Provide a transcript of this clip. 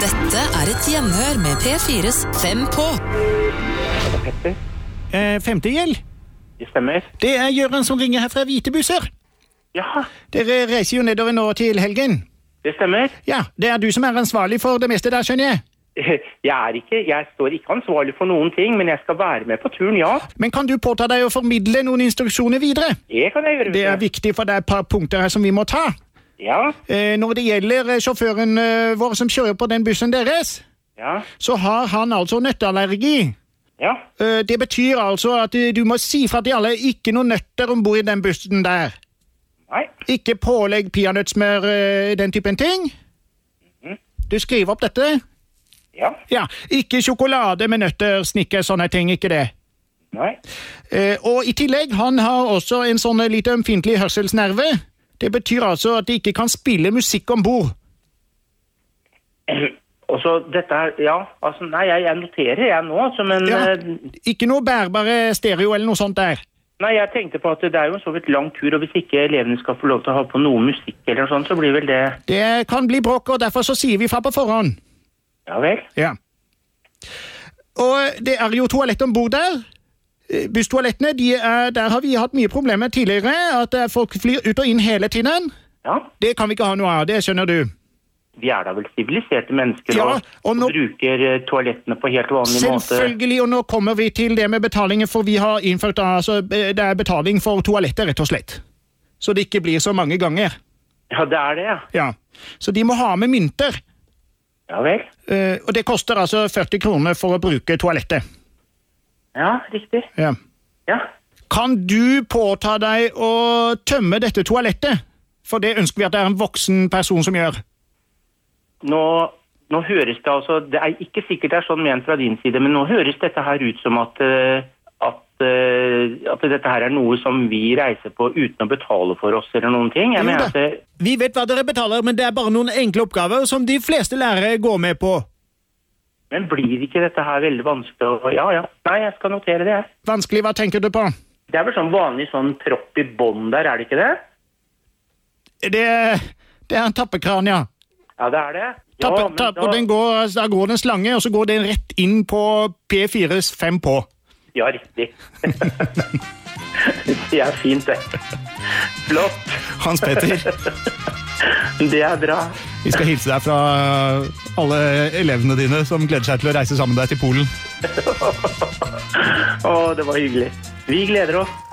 Dette et hjemhør med P4's 5 på. Petter? Femte gjeld? Det stemmer. Det Jørgen som ringer her fra Hvitebusser. Ja, Dere reiser jo nedover nå til helgen. det stemmer. Ja, det du som ansvarlig for det meste der, skjønner jeg. Jeg står ikke ansvarlig for noen ting, men jeg skal være med på turen, ja. Men kan du påta deg å formidle noen instruksjoner videre? Det kan jeg gjøre. Det viktig, for det et par punkter her som vi må ta. Ja, Når det gjelder sjåføren vår som kjører på den bussen deres, ja, så har han altså nøtteallergi. ja. Det betyr altså at du må si fra til alle ikke noen nøtter ombord i den bussen der. Nei, Ikke pålegg peanøttsmør, den typen ting. Du skriver opp dette? ja, Ja, ikke sjokolade med nøtter, snikker, sånne ting, ikke det. nei. Og i tillegg, han har også en sånn litt ømfintlig hørselsnerve. Det betyr altså at de ikke kan spille musikk ombord. Og så dette her, ja, altså, nei, jeg noterer jeg nå, altså, men Ja. Ikke noe bærbare stereo eller noe sånt der. nei, jeg tenkte på at det jo en så vidt lang tur, og hvis ikke elevene skal få lov til å ha på noe musikk eller sånn, så blir vel det, Det kan bli bråk, og derfor så sier vi fra på forhånd. ja vel. Ja. Og det jo toalett ombord der. Busstoalettene, der har vi hatt mye problemer tidligere, at folk flyr ut og inn hele tiden. Ja, Det kan vi ikke ha noe av, det skjønner du. vi da vel siviliserte mennesker Ja, og og nå- bruker toalettene på helt vanlig måte. Selvfølgelig, og nå kommer vi til det med betalingen, for vi har innført altså, det betaling for toaletter, rett og slett. Så det ikke blir så mange ganger. Ja, det det, ja. Ja. Så de må ha med mynter. Ja vel. Og det koster altså 40 kroner for å bruke toalettet. Ja, riktig. Ja. Ja. Kan du påta deg å tømme dette toalettet? For det ønsker vi at det en voksen person som gjør. Nå høres det altså, det ikke sikkert det sånn ment fra din side, men nå høres dette her ut som at dette her noe som vi reiser på uten å betale for oss eller noen ting. Jeg Jo mener da. at det, Vi vet hva dere betaler, men det bare noen enkle oppgaver som de fleste lærere går med på. men blir ikke dette her veldig vanskelig? Ja. Nei, jeg skal notere det her. Vanskelig, hva tenker du på? Det vel sånn vanlig sånn propp i bånd der, det ikke det? Det en tappekran, ja. Ja, det det. Ja, men Og da går den slange, og så går den rett inn på P4's 5 på. Ja, riktig. Det fint, det. Flott. Hans Petter, Det bra. vi skal hilse deg fra alle elevene dine som gleder seg til å reise sammen med deg til Polen. Å, det var hyggelig. Vi gleder oss.